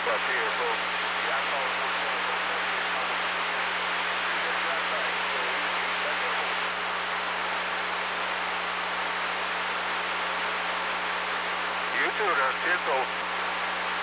Up here, folks. Yeah, I called for you too, that's 10 folks.